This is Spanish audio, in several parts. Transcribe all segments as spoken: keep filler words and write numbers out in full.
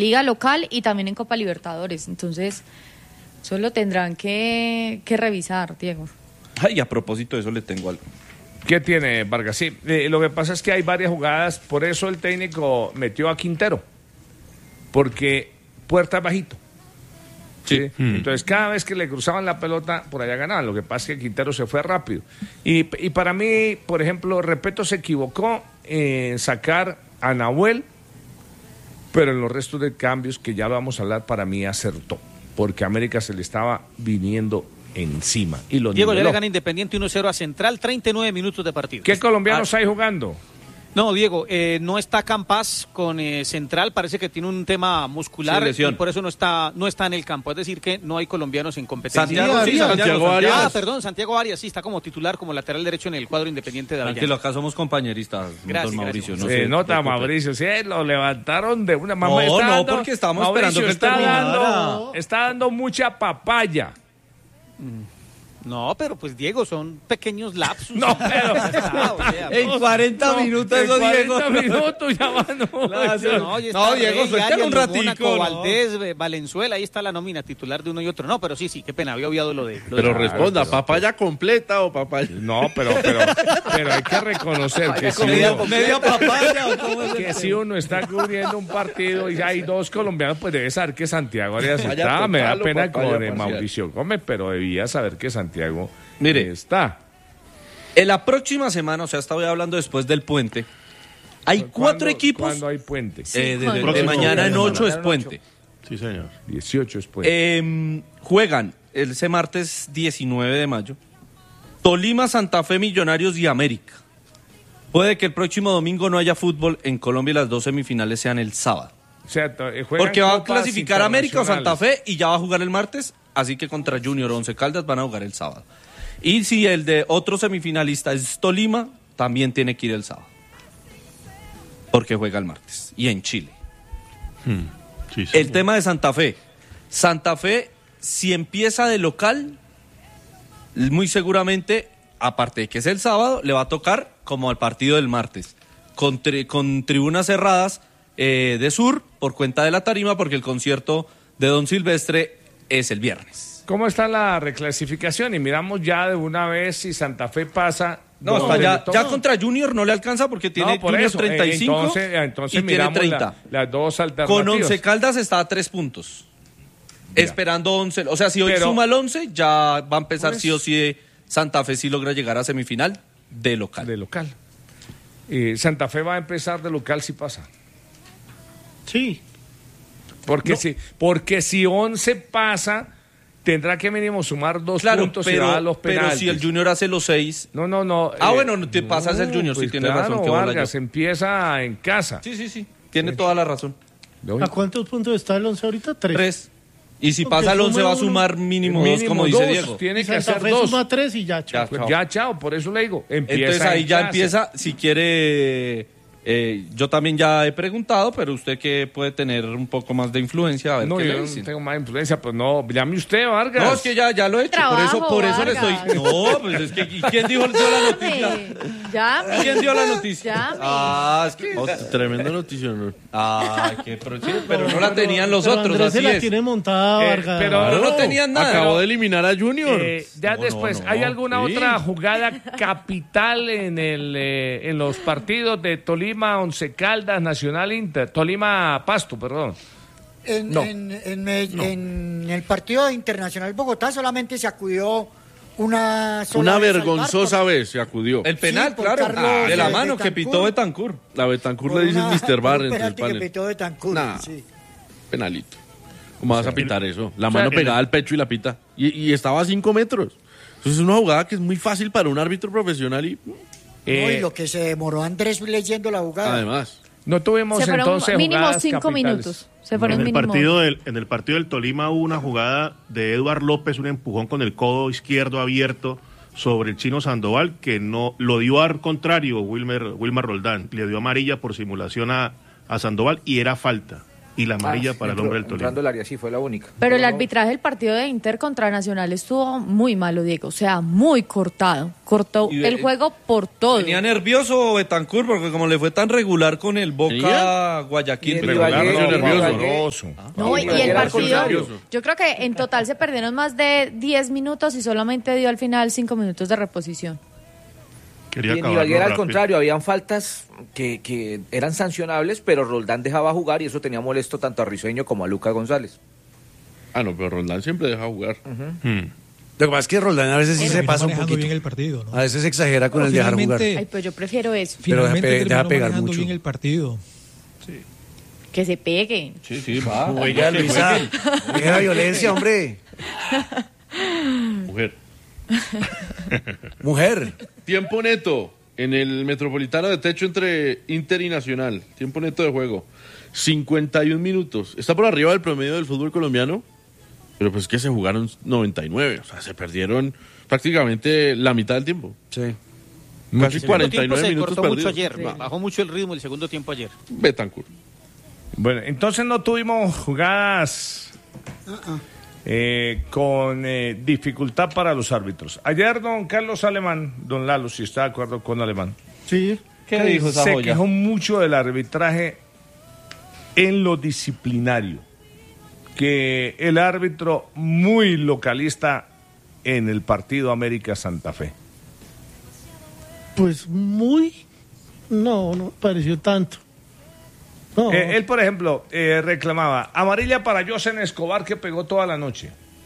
liga local y también en Copa Libertadores. Entonces, eso lo tendrán que, que revisar, Diego. Ay, a propósito de eso le tengo algo. ¿Qué tiene, Vargas? Sí, eh, lo que pasa es que hay varias jugadas, por eso el técnico metió a Quintero, porque puerta bajito. ¿Sí? Sí. Mm. Entonces, cada vez que le cruzaban la pelota, por allá ganaban. Lo que pasa es que Quintero se fue rápido. Y, y para mí, por ejemplo, Repeto se equivocó en sacar a Nahuel, pero en los restos de cambios, que ya lo vamos a hablar, para mí acertó, porque a América se le estaba viniendo encima. Y lo Diego niveló. le gana Independiente uno cero a Central, treinta y nueve minutos de partido. ¿Qué colombianos ah. hay jugando? No, Diego, eh, no está Campas con eh, Central, parece que tiene un tema muscular y por eso no está no está en el campo, es decir que no hay colombianos en competencia. Santiago, sí, Santiago, Santiago Arias. Ah, perdón, Santiago Arias, sí, está como titular, como lateral derecho en el cuadro Independiente de Avellaneda. Tranquilo, acá somos compañeristas, gracias, don Mauricio. gracias. No se nota, Mauricio, sí, lo levantaron de una mamá. No, no, dando, porque estamos Mauricio esperando que está terminara. dando, está dando mucha papaya. Mm. No, pero pues Diego, son pequeños lapsus. No, pero está, o sea, en cuarenta no, minutos en eso, Diego. cuarenta minutos ya van. No, claro, no, no Diego, suéltale un ratico. Mónaco, Valdés, Valenzuela, ahí está la nómina titular de uno y otro. No, pero sí, sí, qué pena, había obviado lo de... Lo pero de... responda, pero, ¿papaya completa o papaya? No, pero, pero, pero hay que reconocer que si media, uno, media papaya o cómo es que si uno está cubriendo un partido y hay dos colombianos, pues debe saber que Santiago Arias está. Me da pena con eh, Mauricio Gómez, pero debía saber que Santiago... Mire, está. En la próxima semana, o sea, estaba hablando después del puente, hay cuatro equipos. ¿Cuándo hay puente? Sí, eh, de, de, de mañana en ocho es puente. Sí, señor. dieciocho es puente. Eh, juegan ese martes diecinueve de mayo Tolima, Santa Fe, Millonarios y América. Puede que el próximo domingo no haya fútbol en Colombia y las dos semifinales sean el sábado. O sea, porque va a clasificar América o Santa Fe y ya va a jugar el martes, así que contra Junior o Once Caldas van a jugar el sábado. Y si el de otro semifinalista es Tolima, también tiene que ir el sábado. Porque juega el martes. Y en Chile. Hmm. Sí, sí, el sí. tema de Santa Fe. Santa Fe, si empieza de local, muy seguramente, aparte de que es el sábado, le va a tocar como al partido del martes. Con, tri- con tribunas cerradas eh, de sur, por cuenta de la tarima, porque el concierto de Don Silvestre es el viernes. ¿Cómo está la reclasificación? Y miramos ya de una vez si Santa Fe pasa. No, está ya, ya contra Junior no le alcanza porque tiene no, por Junior eso. treinta y cinco entonces, entonces y tiene treinta. La, las dos alternativas. Con Once Caldas está a tres puntos. Ya. Esperando once. O sea, si hoy Pero, suma el once, ya va a empezar pues, sí o sí Santa Fe si logra llegar a semifinal de local. De local. Eh, Santa Fe va a empezar de local si pasa. Sí. Porque, no. si, porque si once pasa... Tendrá que mínimo sumar dos claro, puntos pero, y va a los penaltis. Pero si el Junior hace los seis... No, no, no. Ah, eh, bueno, no te pasas no, el Junior, pues sí tiene claro, razón. Que Vargas, empieza en casa. Sí, sí, sí. Tiene sí. toda la razón. ¿A cuántos puntos está el once ahorita? Tres. Tres. Y si pasa el once va a sumar mínimo, mínimo dos, como dos, dice Diego. Tiene y que Santa hacer Fe dos. suma tres y ya, chao. Ya, chao. Ya, chao, por eso le digo. Empieza Entonces ahí ya casa. empieza, si quiere... Eh, yo también ya he preguntado, pero usted que puede tener un poco más de influencia, a ver no, qué yo le no dicen. tengo más influencia, pues no, llame usted, Vargas. No, es que ya, ya lo he hecho, Trabajo, por eso, por eso Vargas. le estoy... No, pues es que, ¿quién dijo dio la noticia? Llame. ¿Quién dio la noticia? Llame. Ah, es que... Oh, tremenda noticia, ¿no? Ah, qué pero, sí, pero no la tenían los pero otros, Andrés así se la es. tiene montada, Eh, Vargas. pero Pero no, no tenían nada. Acabó de eliminar a Junior. Eh, ya no, después, no, no. ¿hay alguna Sí. otra jugada capital en el eh, en los partidos de Tolima, Once Caldas, Nacional, Inter? Tolima, Pasto, perdón. En, No. en, en, en, no. en el partido Internacional Bogotá solamente se acudió una sola Una vez vergonzosa al bar, vez se acudió. El penal, Sí, por claro, Carlos de la de mano que Betancur. pitó Betancur. La Betancur por le dice una- mister Bar por un entre el penalti que panel. pitó Betancur, Nah. sí. Penalito. ¿Cómo vas a pitar eso? La o sea, mano el- pegada al pecho y la pita. Y, y estaba a cinco metros. Entonces es una jugada que es muy fácil para un árbitro profesional y... Eh, No, y lo que se demoró Andrés leyendo la jugada. Además... no tuvimos Se fueron entonces mínimo jugadas cinco capitales. minutos. Se fueron En el, mínimo. partido del, en el partido del Tolima hubo una jugada de Eduard López, un empujón con el codo izquierdo abierto sobre el Chino Sandoval, que no lo dio al contrario Wilmer, Wilmar Roldán, le dio amarilla por simulación a, a Sandoval y era falta. y la amarilla ah, para el hombre del Tolima. El área, sí, fue la única. Pero el arbitraje del partido de Inter contra Nacional estuvo muy malo, Diego, o sea, muy cortado. Cortó de, el juego por todo. Tenía nervioso Betancur porque como le fue tan regular con el Boca ¿Sí? Guayaquil. Regular, no, no, nervioso. No, y el partido, yo creo que en total se perdieron más de diez minutos y solamente dio al final cinco minutos de reposición. Quería y en Ibagué al contrario, habían faltas que, que eran sancionables, pero Roldán dejaba jugar y eso tenía molesto tanto a Risueño como a Lucas González. Ah, no, pero Roldán siempre deja jugar. Uh-huh. Hmm. Lo que pasa es que Roldán a veces sí se pasa un poquito. Bien el partido, ¿no? A veces exagera con pero el dejar jugar. Ay, pues yo prefiero eso. Pero deja, pe- deja pegar mucho. Bien el partido. Sí. Que se peguen. Sí, sí, va. Oiga, Luisa, deja la violencia, hombre. Mujer. Mujer. Tiempo neto en el Metropolitano de techo entre Inter y Nacional. Tiempo neto de juego. cincuenta y un minutos. Está por arriba del promedio del fútbol colombiano, pero pues es que se jugaron noventa y nueve. O sea, se perdieron prácticamente la mitad del tiempo. Sí. Casi cuarenta y nueve se minutos cortó perdidos. Mucho ayer. Sí. Bajó mucho el ritmo el segundo tiempo ayer. Betancur. Bueno, entonces no tuvimos jugadas... Uh-uh. Eh, con eh, dificultad para los árbitros. Ayer don Carlos Alemán, don Lalo, si está de acuerdo con Alemán, sí, ¿qué dijo esa se joya? quejó mucho del arbitraje en lo disciplinario, que el árbitro muy localista en el partido América Santa Fe. Pues muy, no, no pareció tanto. No. Eh, él, por ejemplo, eh, reclamaba amarilla para Josen Escobar que pegó toda la noche.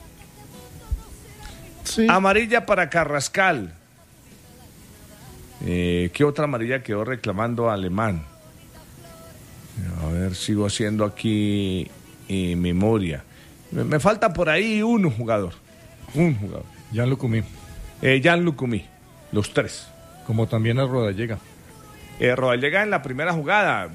Sí. Amarilla para Carrascal. Eh, ¿Qué otra amarilla quedó reclamando Alemán? A ver, sigo haciendo aquí eh, memoria. Me, me falta por ahí un jugador. Un jugador. Jan Lucumí. Eh, Jan Lucumí. Los tres. Como también a Rodallega. Eh, Rodallega en la primera jugada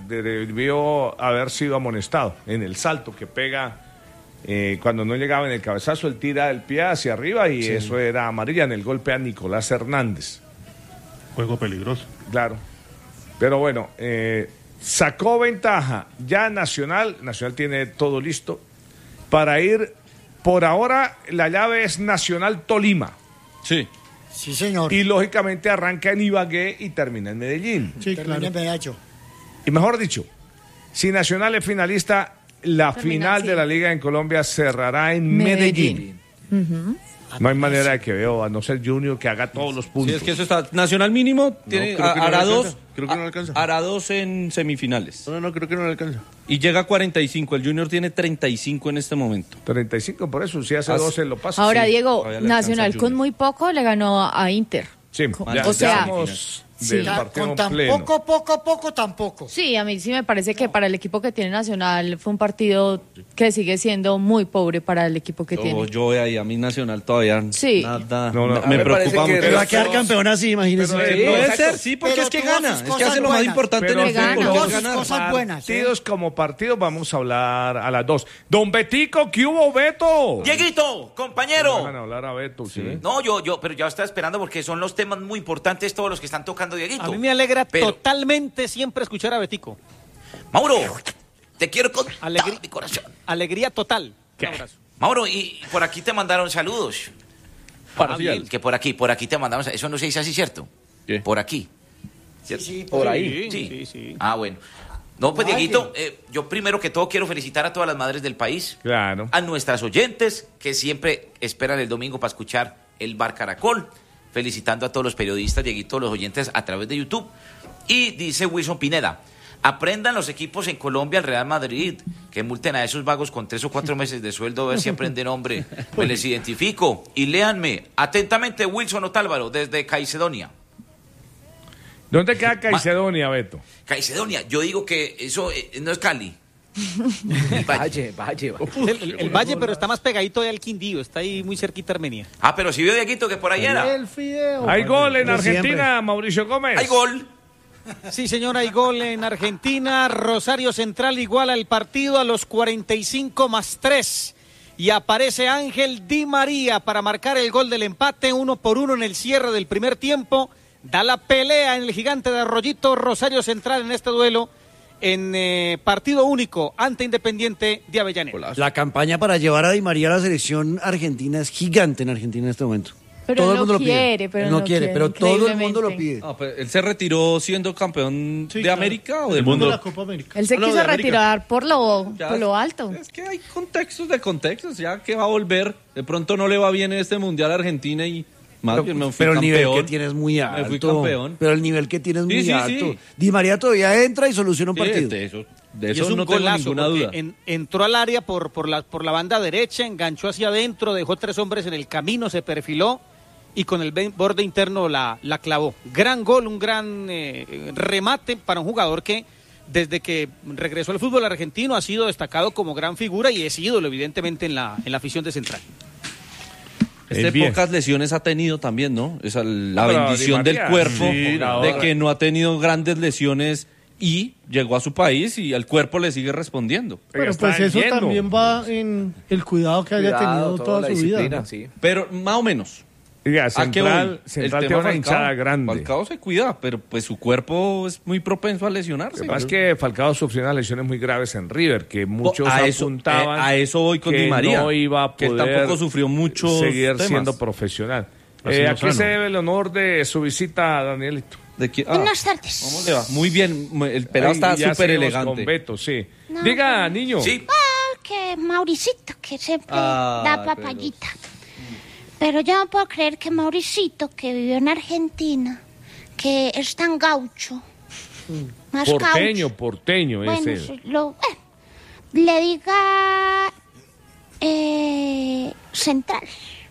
debió haber sido amonestado en el salto que pega eh, cuando no llegaba en el cabezazo, él tira el pie hacia arriba y sí. Eso era amarilla en el golpe a Nicolás Hernández. Juego peligroso. Claro. Pero bueno, eh, sacó ventaja ya Nacional. Nacional tiene todo listo para ir. Por ahora la llave es Nacional Tolima. Sí. Sí, señor. Y lógicamente arranca en Ibagué y termina en Medellín. Sí, termina en Medellín. Y mejor dicho, si Nacional es finalista, la termina, final sí. de la Liga en Colombia cerrará en Medellín. Medellín. Uh-huh. No hay manera de que veo, a no ser Junior, que haga todos los puntos. Sí, es que eso está. Nacional mínimo tiene, no, a, hará dos. Creo que no alcanza. Hará dos en semifinales. No, no, creo que no le alcanza. Y llega a cuarenta y cinco. El Junior tiene treinta y cinco en este momento. treinta y cinco, por eso, si hace doce lo pasa. Ahora, sí. Diego, Nacional con muy poco le ganó a Inter. Sí, ya, o sea, sí. Con tan poco, poco, poco, tampoco. Sí, a mí sí me parece que para el equipo que tiene Nacional fue un partido que sigue siendo muy pobre para el equipo que yo, tiene. Yo voy ahí, a mí Nacional todavía sí. nada. No, no, me me preocupa mucho. Pero va a quedar campeón así, imagínese. Pero, sí, puede ser, sí, porque pero es que gana. Es que hace lo buenas. más importante pero en el fútbol, que es ganar. Cosas buenas, partidos ¿eh? como partidos, vamos a hablar a las dos. Don Betico, ¿qué hubo, Beto? Dieguito, compañero. No van a hablar a Beto, sí. ¿sí? No, yo, yo, pero ya estaba esperando porque son los temas muy importantes todos los que están tocando, Dieguito. A mí me alegra pero... totalmente siempre escuchar a Betico. Mauro, te quiero con Alegría, mi corazón. Alegría total. ¿Qué? Un abrazo. Mauro, y por aquí te mandaron saludos. Ah, bien. Que por aquí, por aquí te mandaron. Eso no se dice así, ¿cierto? ¿Qué? Por aquí. Sí, sí, por ahí. Sí. sí, sí. Ah, bueno. No, pues, Dieguito, eh, yo primero que todo quiero felicitar a todas las madres del país. Claro. A nuestras oyentes que siempre esperan el domingo para escuchar el Bar Caracol. Felicitando a todos los periodistas, Dieguito, los oyentes a través de YouTube. Y dice Wilson Pineda, aprendan los equipos en Colombia al Real Madrid, que multen a esos vagos con tres o cuatro meses de sueldo, a ver si aprenden, hombre. Pues les identifico. Y léanme atentamente, Wilson Otálvaro, desde Caicedonia. ¿Dónde queda Caicedonia, Beto? Caicedonia, yo digo que eso eh, no es Cali. Valle, Valle. El, el, el Valle, pero está más pegadito de al Quindío, está ahí muy cerquita Armenia. Ah, pero si vio Dieguito que por ahí era. El fideo. Hay gol en De Argentina, siempre. Mauricio Gómez. Hay gol. Sí, señor, hay gol en Argentina. Rosario Central iguala el partido a los cuarenta y cinco más tres. Y aparece Ángel Di María para marcar el gol del empate, uno por uno en el cierre del primer tiempo. Da la pelea en el gigante de Arroyito Rosario Central en este duelo en eh, partido único ante Independiente de Avellaneda. La campaña para llevar a Di María a la selección argentina es gigante en Argentina en este momento. Pero todo él el mundo no lo quiere, pide. pero Él no, no quiere, quiere, pero todo el mundo lo pide. No, pero él se retiró siendo campeón Sí, de claro. América o El del mundo mundo. de la Copa América. Él se Ah, no, quiso de América. retirar por lo, Ya. por lo alto. Es que hay contextos de contextos, ya que va a volver. De pronto no le va bien en este Mundial a Argentina y más Pero, bien me fui pero el nivel campeón. que tiene es muy alto. Me fui campeón. Pero el nivel que tiene es Sí, muy sí, alto. sí. Di María todavía entra y soluciona un Sí, partido. de eso, de Y eso es un no tengo golazo ninguna porque duda. en- entró al área por, por, la, por la banda derecha, enganchó hacia adentro, dejó tres hombres en el camino, se perfiló y con el ben- borde interno la, la clavó. Gran gol, un gran eh, remate para un jugador que desde que regresó al fútbol argentino ha sido destacado como gran figura y es ídolo evidentemente en la, en la afición de Central. Este Eh, bien. pocas lesiones ha tenido también, ¿no? Esa la Pero bendición Di del María, cuerpo, sí, no. de que no ha tenido grandes lesiones y llegó a su país y el cuerpo le sigue respondiendo. Pero pues eso también va en el cuidado que haya tenido toda su vida, ¿no? Pero más o menos. Oiga, ¿A qué Central, voy? Central El tiene tema una hinchada Falcao. grande. Falcao se cuida, pero pues su cuerpo es muy propenso a lesionarse. Más que Falcao sufrió unas lesiones muy graves en River, que muchos a eso, apuntaban eh, a eso voy con que Di María, no iba a que él poder tampoco sufrió muchos seguir temas. siendo profesional. Así Eh, no ¿A qué sano. se debe el honor de su visita, Danielito? ¿De qué? Ah, Buenas tardes. ¿Cómo le va? Muy bien, el pelado Ay, está ya súper seguimos elegante. con Beto, sí. No, Diga, no. niño. Sí. Ah, que Mauricito, que siempre Ah, da papayita. Pero yo no puedo creer que Mauricito, que vivió en Argentina, que es tan gaucho, más Porteño, gaucho. porteño es Bueno, él. sí, lo, eh, le diga eh, Central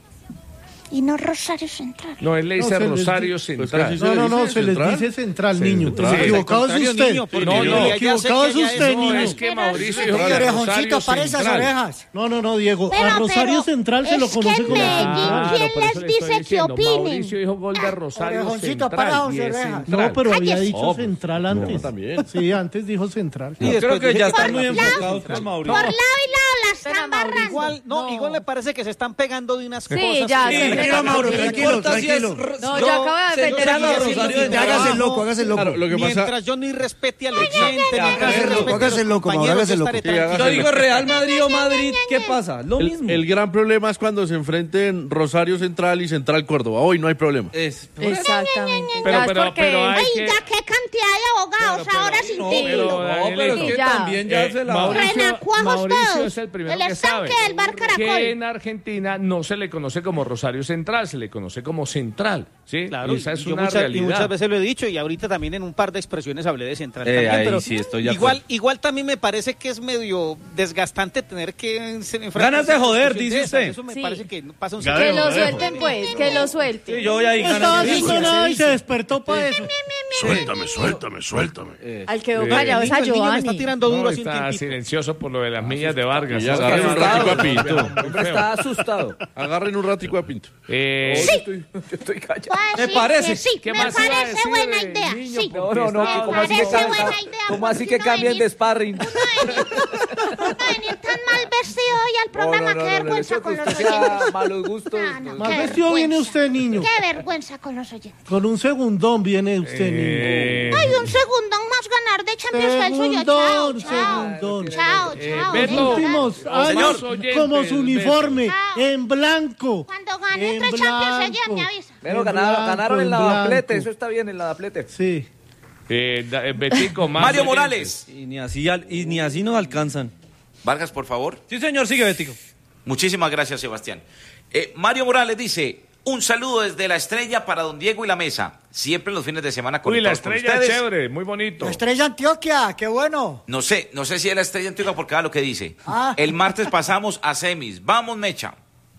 y no Rosario Central. No, él le No, dice se les Rosario di- Central. No, no, no, se les dice central, niño. El equivocado es usted. No, no, El equivocado es usted, no, niño. es que Mauricio dijo Oye, que orejoncito, Rosario para esas Central. orejas. No, no, no, Diego. Pero, a Rosario pero, Central se lo es conoce que como Medellín, central. ¿quién por eso les le dice estoy que diciendo, opinen? Mauricio dijo gol de Rosario Orejoncito, Central. para, y es orejas. central. No, pero había Cállese. dicho Oh, central antes. no, también. Sí, antes dijo central. Y Yo después creo que dije- ya están Por muy lado- enfocados con Mauricio. Por lado y lado la están Pero, Mauricio, barrando. Igual, no, igual me parece que se están pegando de unas Sí, cosas. ya, que- se Tranquilo, Pero, Mauro, no tranquilo, importa si es tranquilo. Ro- No, yo- ya acaba de señor meter a Rosario Rosario Central. Ya hágase el loco, hágase el loco. Claro, lo que pasa, Mientras yo ni respete al oyente, ni ya, respete hágase el loco, a los hágase el loco, Mauro, compañeros, hágase el yo loco. estaré Sí, tranquilo. hágase Yo el digo Real Madrid o Madrid, ¿qué pasa? Lo el, mismo. el gran problema es cuando se enfrenten Rosario Central y Central Córdoba. Hoy no hay problema. Es, Exactamente. Pero- Ya es pero- porque- pero hay- Oiga, qué cantidad de abogados ahora sin no, título. pero, no, pero es Danielito, que ya. también ya Eh, se la... Mauricio, Renacuajos Mauricio todos. es el primero El que estanque sabe del Bar Caracol. que en Argentina no se le conoce como Rosario Central, se le conoce como Central, ¿sí? Claro, Y esa es y yo una muchas, y realidad. muchas veces lo he dicho y ahorita también en un par de expresiones hablé de Central Eh, también, ahí pero sí estoy de igual, acuerdo. igual también me parece que es medio desgastante tener que se- enfrentarse Ganas de a una joder, discusión dice de esas. usted. Eso me Sí. parece que pasa un Ganas Que de lo joder, suelten, pues, que lo suelten. Sí, yo voy ahí Estaba ganando. haciendo nada y se despertó para eso. Suéltame, suéltame, suéltame. Al que Eh, callado es a el niño me está Giovanni. tirando duro No, hace un está tiempito. silencioso por lo de las millas de Vargas. Y ya Está agarren un asustado. ratico a Pinto. Muy Hombre, feo. está asustado. Agarren un ratico a Pinto. Eh, Sí. Yo estoy callado. Voy a Me decir parece. que Sí, ¿Qué me más iba a parece decir, buena eh, idea. niño? Sí. No, no, no, Me ¿cómo así que, parece cambien- buena idea, ¿cómo porque así que uno cambien venir- de sparring? Uno venir, uno venir tan mal vestido hoy al programa, No, no, no, qué no, el vergüenza hecho con que los usted sea oyentes. malos gustos. No, no, pues, Más qué vestido viene vergüenza. usted, niño. Qué vergüenza con los oyentes. Con un segundón viene usted, niño. Eh, Hay un segundón más ganar de Champions que el suyo. Chao, Segundón, chao. segundón. Chao, Eh, chao. Beto. Los últimos años, Señor. oyentes, como su uniforme, Beto. en blanco. Cuando gane En entre Champions, ella blanco. me avisa. Bueno, En ganaron, blanco, ganaron el en lavaplete, blanco. eso está bien, el lavaplete. Sí. eh, da- eh, Betico, más Mario oyentes. Morales. Y ni así, al- y ni así nos alcanzan. Vargas, por favor. Sí, señor, sigue, Bético. Muchísimas gracias, Sebastián. Eh, Mario Morales dice, un saludo desde la Estrella para don Diego y la mesa. Siempre los fines de semana Uy, la conectados con estrella ustedes. chévere, muy bonito. La Estrella Antioquia, qué bueno. No sé, no sé si es la Estrella Antigua porque vea lo que dice. Ah. El martes pasamos a semis. Vamos, Mecha.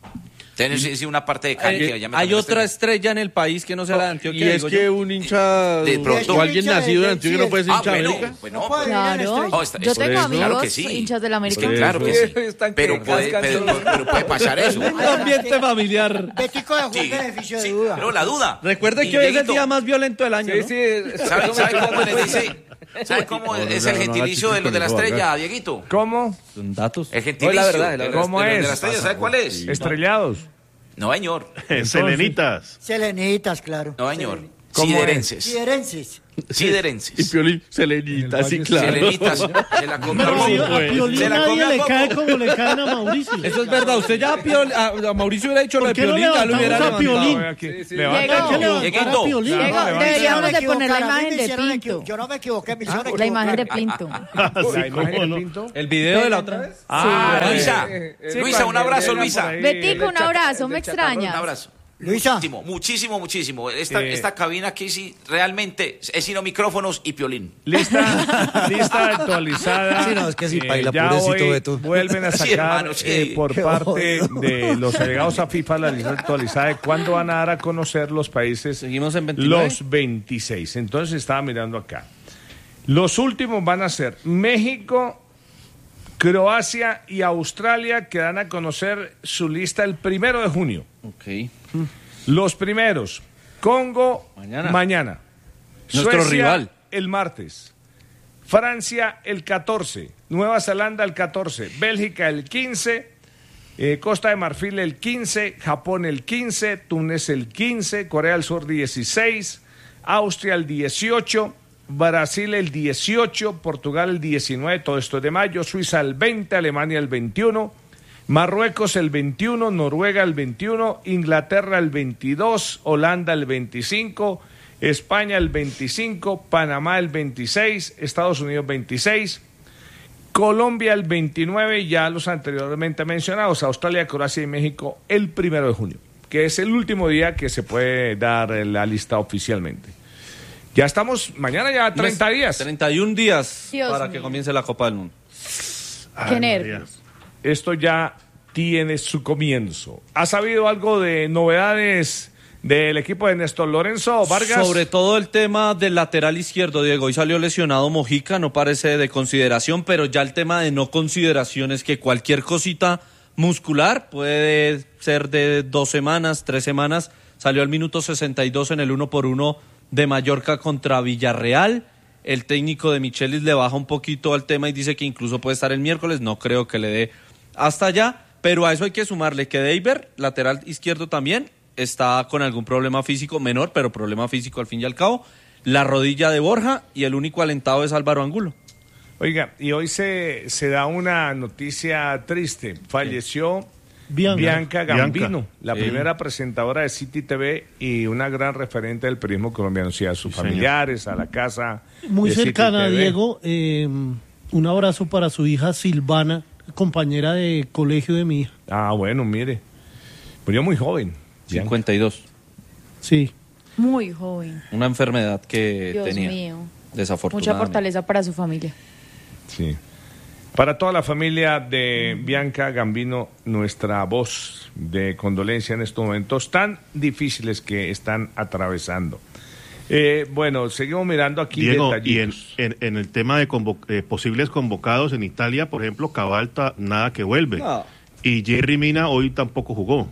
Tienes sí, sí, una parte de Cali que Eh, ya me hay también otra estrella. estrella en el país que no sea la de Antioquia. Y es digo que yo. un hincha De pronto. o alguien hincha de- nacido en de- Antioquia sí, no puede ser Ah, hincha de bueno, América. bueno, No puede pues- venir en Claro. Estrella. Oh, está- Yo eso tengo es- amigos claro que sí. hinchas del América. Sí, claro que sí. Están Pero que puede, cascan pero, todos. pero puede pasar eso. Un ambiente familiar. Betico dejó el Sí, beneficio de sí, duda. pero la duda. Recuerde Y que hoy es el Dieguito, día más violento del año, Sí, ¿no? sí. eso- ¿Sabe, eso sabe me cómo estoy le dando dice? ¿Sabe cómo No, no, es no, el no, gentilicio no, de los de la no, no, estrella, Dieguito? ¿Cómo? Son datos. El gentilicio. No, es la verdad, es la de verdad. los- ¿Cómo de los es? de la estrella, ¿sabe cuál es? Estrellados. No, señor. Selenitas. Selenitas, claro. No, señor. Siderenses. Siderenses. Siderenses. Y Piolín, Selenita, sí, claro. Selenitas. Se la comió. Pero a, a Se Piolín la nadie comió le Coco. cae como le caen a Mauricio. Eso es verdad. Usted ya a, Piol- a- a Mauricio hubiera dicho lo de ¿Por qué no Piolín, ya lo hubiera levantamos a levantado. Piolín? Aquí, Sí, sí. levanta. Diego, Hay que levantar a Dieguito. Piolín. Claro, Diego, levanta. deberíamos de equivocar, poner la a mí me imagen de hicieron equi- Pinto. Yo no me equivoqué, me hicieron La imagen de equivocar. Pinto. La imagen cómo de no. Pinto. El video de la otra vez. Ah, Luisa. sí, Luisa, un cuando abrazo, llega Luisa. por ahí, Betico, el un chata- abrazo, el me del chatarrón. Un extrañas. abrazo. Luisa. Muchísimo, muchísimo, muchísimo. Esta, Eh. esta cabina aquí sí, realmente es sino micrófonos y Piolín. Lista, lista actualizada. Sí, no, es que sí, paila, ya pobrecito hoy Beto. vuelven a Sí, sacar hermano, sí. eh, por Qué parte jodido. de los delegados a FIFA la lista actualizada de cuándo van a dar a conocer los países. Seguimos en veintinueve. Los veintiséis. Entonces estaba mirando acá. Los últimos van a ser México, Croacia y Australia, que dan a conocer su lista el primero de junio. Ok. Los primeros, Congo Mañana. mañana. Nuestro Suecia, rival. el martes. Francia el catorce. Nueva Zelanda el catorce. Bélgica el quince. eh, Costa de Marfil el quince. Japón el quince. Túnez el quince. Corea del Sur dieciséis. Austria el dieciocho. Brasil el dieciocho. Portugal el diecinueve. Todo esto es de mayo. Suiza el veinte. Alemania el veintiuno. Marruecos el veintiuno, Noruega el veintiuno, Inglaterra el veintidós, Holanda el veinticinco, España el veinticinco, Panamá el veintiséis, Estados Unidos veintiséis, Colombia el veintinueve, ya los anteriormente mencionados, Australia, Croacia y México el primero de junio, que es el último día que se puede dar la lista oficialmente. Ya estamos, mañana ya treinta días. treinta y un días Dios para mío. que comience la Copa del Mundo. Qué nervios. Esto ya tiene su comienzo. ¿Ha sabido algo de novedades del equipo de Néstor Lorenzo Vargas? Sobre todo el tema del lateral izquierdo, Diego. Hoy salió lesionado Mojica, no parece de consideración, pero ya el tema de no consideración es que cualquier cosita muscular puede ser de dos semanas, tres semanas. Salió al minuto sesenta y dos en el uno por uno de Mallorca contra Villarreal. El técnico de Michelis le baja un poquito al tema y dice que incluso puede estar el miércoles. No creo que le dé hasta allá, pero a eso hay que sumarle que Deiber, lateral izquierdo también, está con algún problema físico menor, pero problema físico al fin y al cabo. La rodilla de Borja y el único alentado es Álvaro Angulo. Oiga, y hoy se, se da una noticia triste. Falleció Bianca, Bianca Gambino, Bianca. la Sí. primera presentadora de City T V y una gran referente del periodismo colombiano. O sea, a sus Sí, señor. familiares, a la casa. Muy de City cercana, T V. Diego. eh, un abrazo para su hija Silvana, compañera de colegio de mi hija. Ah, bueno, mire. Murió muy joven. Bianca. cincuenta y dos. Sí. Muy joven. Una enfermedad que Dios tenía. mío. Desafortunadamente. Mucha fortaleza para su familia. Sí. Para toda la familia de Bianca Gambino, nuestra voz de condolencia en estos momentos tan difíciles que están atravesando. Eh, bueno, seguimos mirando aquí Diego, y en, detallitos. en, en el tema de convo- eh, posibles convocados en Italia, por ejemplo, Cabalta, nada que vuelve. No. Y Jerry Mina hoy tampoco jugó.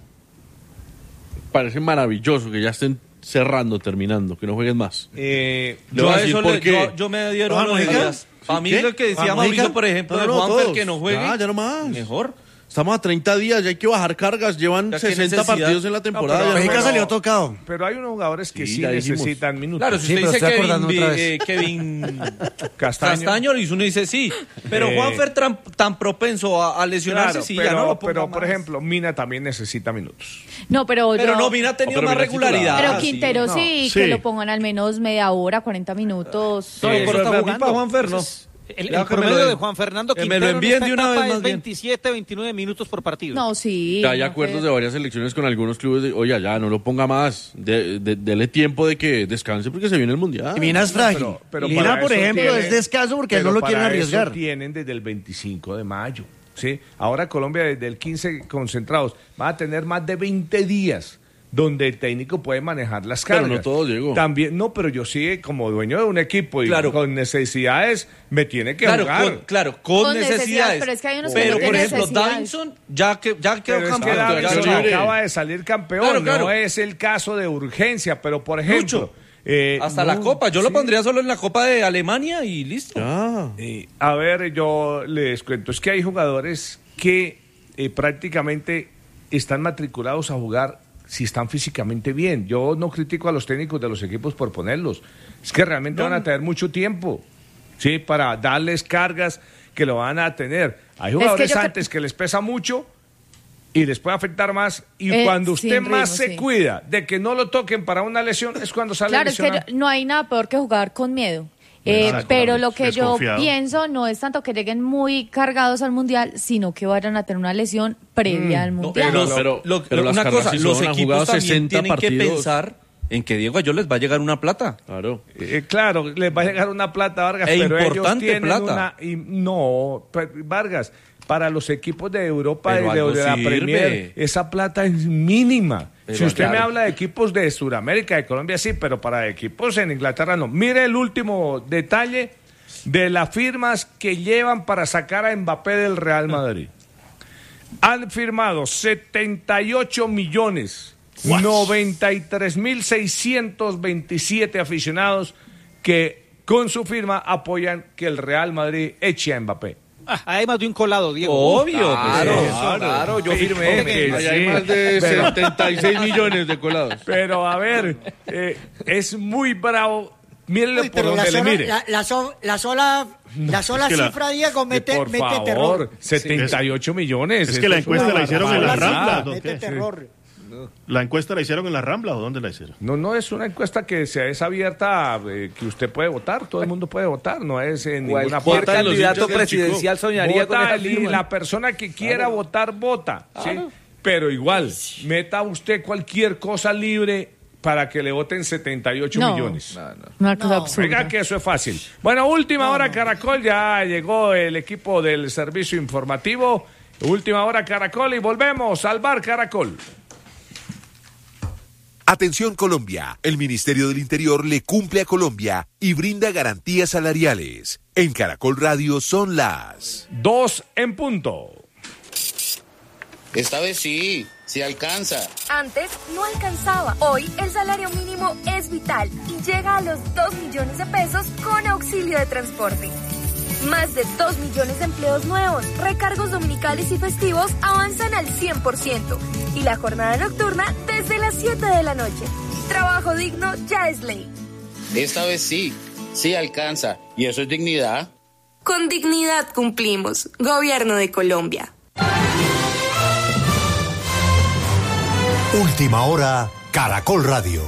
Parece maravilloso que ya estén cerrando, terminando, que no jueguen más. Eh, Le voy Yo, a a decir eso por le- qué. yo, yo me dieron ¿Juan los Mojica? días. Para mí ¿Qué? lo que decía ¿Juan Mauricio, Mojica? por ejemplo, No, de no, Juanfer todos. que no juegue. Ya, ya no más. Mejor. Estamos a treinta días, ya hay que bajar cargas. Llevan Ya, ¿qué sesenta necesidad? partidos en la temporada. No, ya no Mojica más. salió tocado. pero hay unos jugadores que Sí, sí, ya dijimos. necesitan minutos. Claro, si Sí, usted pero dice estoy Kevin, acordando otra Vi- vez. eh, Kevin Castaño. Castaño, y uno dice sí. Pero Eh, Juanfer tan, tan propenso a, a lesionarse, Claro, sí, pero, ya no lo ponga pero por más. ejemplo, Mina también necesita minutos. No, pero, Pero yo- no, Mina ha tenido Pero más Mina es titular. regularidad. Pero sí. Quintero no. sí, Sí. que lo pongan al menos media hora, cuarenta minutos. No, Sí, pero eso está es jugando para Juanfer, ¿no? El, Ya el que me promedio lo de den. Juan Fernando Que me Quintero lo envíen en de esta una etapa vez es más bien. veintisiete, veintinueve minutos por partido. No, sí. Ya hay no acuerdos sé. de varias selecciones con algunos clubes de, oye, ya no lo ponga más, de, de- dele tiempo de que descanse porque se viene el Mundial. Y Mina es frágil. pero- pero Mina, para por eso ejemplo, tiene- es descanso porque Pero no lo para quieren eso arriesgar. tienen desde el veinticinco de mayo. ¿Sí? Ahora Colombia desde el quince concentrados va a tener más de veinte días donde el técnico puede manejar las Pero cargas. no todo, Diego. También, no, pero yo sí, como dueño de un equipo y Claro. con necesidades, me tiene que Claro, jugar. con, claro, con, Con necesidades, necesidades. pero es que hay unos que Pero, no por tienen ejemplo, necesidades. Davinson ya, que, ya quedó Pero es que campeón. Davinson Davinson quedó libre. acaba de salir campeón, Claro, claro. no es el caso de urgencia, pero por ejemplo... Lucho, eh, Hasta no, la Copa. Yo lo sí. pondría solo en la Copa de Alemania y listo. Ah. Eh, a ver, yo les cuento, es que hay jugadores que eh, prácticamente están matriculados a jugar si están físicamente bien. Yo no critico a los técnicos de los equipos por ponerlos. Es que realmente no. van a tener mucho tiempo, ¿sí? Para darles cargas que lo van a tener. Hay jugadores es que antes que... que les pesa mucho y les puede afectar más. Y eh, cuando usted más ritmo, se sí. cuida de que no lo toquen para una lesión, es cuando sale Claro, lesionado. es que no hay nada peor que jugar con miedo. Eh, pero lo que yo pienso no es tanto que lleguen muy cargados al Mundial, sino que vayan a tener una lesión previa mm, al Mundial. No, pero, pero, lo, pero una cosa, los equipos también tienen partidos. que pensar en que Diego Ayón les va a llegar una plata. Claro, eh, claro, les va a llegar una plata, Vargas, e pero importante ellos tienen plata. una... Y, no, Vargas, para los equipos de Europa y de, de la Premier, esa plata es mínima. Pero si usted claro. me habla de equipos de Sudamérica, de Colombia, sí, pero para equipos en Inglaterra no. Mire el último detalle de las firmas que llevan para sacar a Mbappé del Real Madrid. Han firmado setenta y ocho millones, What? noventa y tres mil seiscientos veintisiete aficionados que con su firma apoyan que el Real Madrid eche a Mbappé. Ah, hay más de un colado, Diego. Obvio, claro, pues, claro, claro, yo firmé. Que hay, sí, hay más de pero, setenta y seis millones de colados. Pero a ver, eh, es muy bravo. Mírenlo Uy, por donde le sola, mire. La, la, so, la sola, la sola es cifra, la, Diego, mete, por mete favor, terror. setenta y ocho millones. Es que la encuesta la hicieron en la Rambla. Mete terror. ¿La encuesta la hicieron en la Rambla o dónde la hicieron? No, no es una encuesta que sea es abierta, eh, que usted puede votar, todo el mundo puede votar, no es en ninguna Cualquier candidato presidencial soñaría vota con esa firma. La persona que quiera claro. votar, vota, claro. ¿sí? Pero igual, meta usted cualquier cosa libre para que le voten setenta y ocho no. millones. No, no. Una cosa no. absurda. Venga, que eso es fácil. Bueno, última no, hora, no. Caracol, ya llegó el equipo del servicio informativo. Última hora, Caracol, y volvemos al bar Caracol. Atención Colombia, el Ministerio del Interior le cumple a Colombia y brinda garantías salariales. En Caracol Radio son las dos en punto. Esta vez sí, sí alcanza. Antes no alcanzaba. Hoy el salario mínimo es vital y llega a los dos millones de pesos con auxilio de transporte. Más de dos millones de empleos nuevos, recargos dominicales y festivos avanzan al cien por ciento. Y la jornada nocturna desde las siete de la noche. Trabajo digno ya es ley. Esta vez sí, sí alcanza. ¿Y eso es dignidad? Con dignidad cumplimos. Gobierno de Colombia. Última hora, Caracol Radio.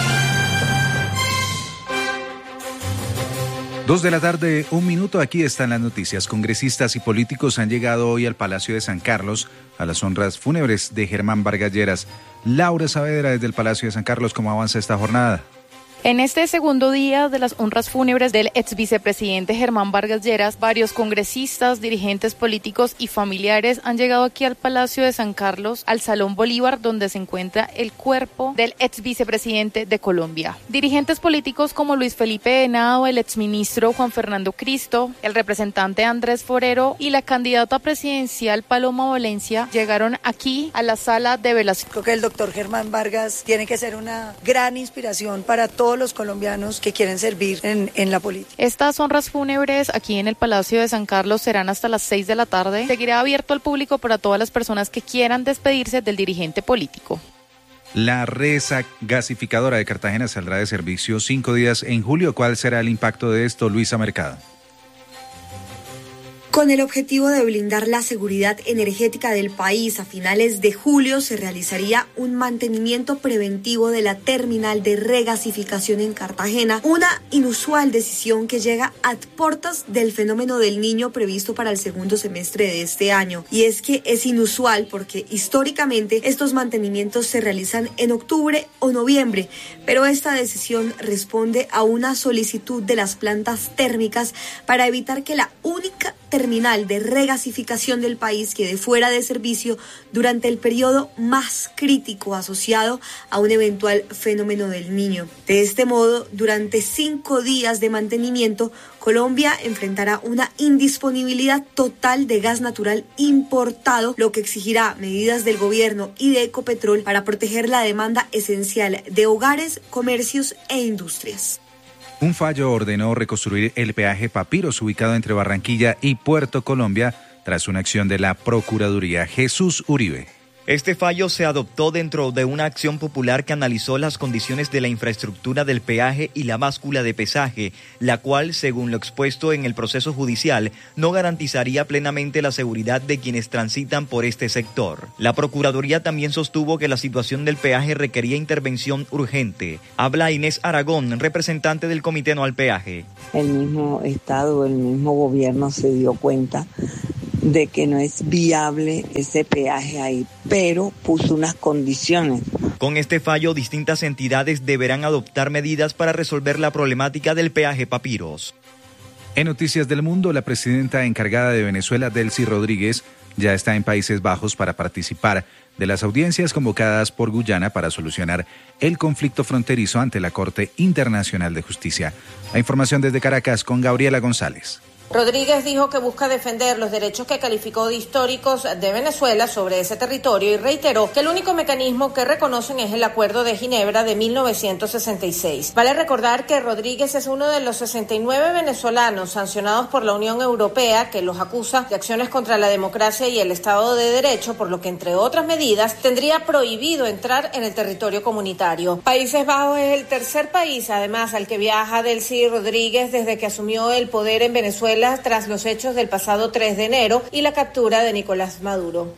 Dos de la tarde, un minuto, aquí están las noticias. Congresistas y políticos han llegado hoy al Palacio de San Carlos a las honras fúnebres de Germán Vargas Lleras. Laura Saavedra desde el Palacio de San Carlos, ¿cómo avanza esta jornada? En este segundo día de las honras fúnebres del ex vicepresidente Germán Vargas Lleras, varios congresistas, dirigentes políticos y familiares han llegado aquí al Palacio de San Carlos, al Salón Bolívar, donde se encuentra el cuerpo del ex vicepresidente de Colombia. Dirigentes políticos como Luis Felipe Henao, el exministro Juan Fernando Cristo, el representante Andrés Forero y la candidata presidencial Paloma Valencia llegaron aquí a la sala de velación. Creo que el doctor Germán Vargas tiene que ser una gran inspiración para todos los colombianos que quieren servir en, en la política. Estas honras fúnebres aquí en el Palacio de San Carlos serán hasta las seis de la tarde. Seguirá abierto al público para todas las personas que quieran despedirse del dirigente político. La resa gasificadora de Cartagena saldrá de servicio cinco días en julio. ¿Cuál será el impacto de esto, Luisa Mercado? Con el objetivo de blindar la seguridad energética del país, a finales de julio se realizaría un mantenimiento preventivo de la terminal de regasificación en Cartagena, una inusual decisión que llega a puertas del fenómeno del Niño previsto para el segundo semestre de este año. Y es que es inusual porque históricamente estos mantenimientos se realizan en octubre o noviembre, pero esta decisión responde a una solicitud de las plantas térmicas para evitar que la única terminal de regasificación del país quede fuera de servicio durante el periodo más crítico asociado a un eventual fenómeno del Niño. De este modo, durante cinco días de mantenimiento, Colombia enfrentará una indisponibilidad total de gas natural importado, lo que exigirá medidas del gobierno y de Ecopetrol para proteger la demanda esencial de hogares, comercios e industrias. Un fallo ordenó reconstruir el peaje Papiros ubicado entre Barranquilla y Puerto Colombia tras una acción de la Procuraduría. Jesús Uribe. Este fallo se adoptó dentro de una acción popular que analizó las condiciones de la infraestructura del peaje y la báscula de pesaje, la cual, según lo expuesto en el proceso judicial, no garantizaría plenamente la seguridad de quienes transitan por este sector. La Procuraduría también sostuvo que la situación del peaje requería intervención urgente. Habla Inés Aragón, representante del Comité No al Peaje. El mismo Estado, el mismo gobierno se dio cuenta de que no es viable ese peaje ahí, pero puso unas condiciones. Con este fallo, distintas entidades deberán adoptar medidas para resolver la problemática del peaje Papiros. En Noticias del Mundo, la presidenta encargada de Venezuela, Delcy Rodríguez, ya está en Países Bajos para participar de las audiencias convocadas por Guyana para solucionar el conflicto fronterizo ante la Corte Internacional de Justicia. La información desde Caracas con Gabriela González. Rodríguez dijo que busca defender los derechos que calificó de históricos de Venezuela sobre ese territorio y reiteró que el único mecanismo que reconocen es el Acuerdo de Ginebra de mil novecientos sesenta y seis. Vale recordar que Rodríguez es uno de los sesenta y nueve venezolanos sancionados por la Unión Europea que los acusa de acciones contra la democracia y el Estado de Derecho, por lo que, entre otras medidas, tendría prohibido entrar en el territorio comunitario. Países Bajos es el tercer país, además, al que viaja Delcy Rodríguez desde que asumió el poder en Venezuela tras los hechos del pasado tres de enero y la captura de Nicolás Maduro.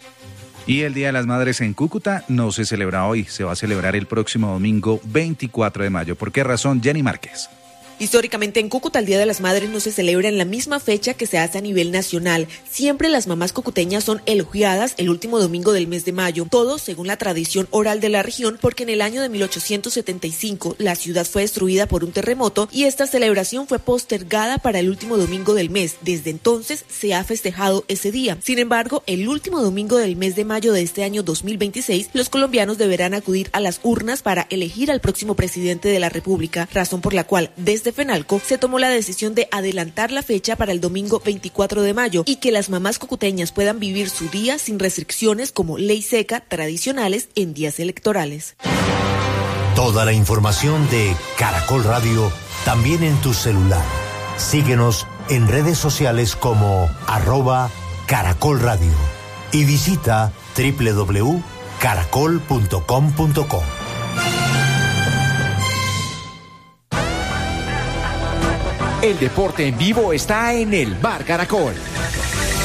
Y el Día de las Madres en Cúcuta no se celebra hoy, se va a celebrar el próximo domingo veinticuatro de mayo. ¿Por qué razón? Jenny Márquez. Históricamente en Cúcuta el Día de las Madres no se celebra en la misma fecha que se hace a nivel nacional. Siempre las mamás cucuteñas son elogiadas el último domingo del mes de mayo, todo según la tradición oral de la región, porque en el año de mil ochocientos setenta y cinco la ciudad fue destruida por un terremoto y esta celebración fue postergada para el último domingo del mes. Desde entonces se ha festejado ese día. Sin embargo, el último domingo del mes de mayo de este año dos mil veintiséis, los colombianos deberán acudir a las urnas para elegir al próximo presidente de la República, razón por la cual desde de FENALCO se tomó la decisión de adelantar la fecha para el domingo veinticuatro de mayo y que las mamás cucuteñas puedan vivir su día sin restricciones como ley seca tradicionales en días electorales. Toda la información de Caracol Radio también en tu celular. Síguenos en redes sociales como arroba Caracol Radio y visita doble u doble u doble u punto caracol punto com punto co. El deporte en vivo está en el Bar Caracol.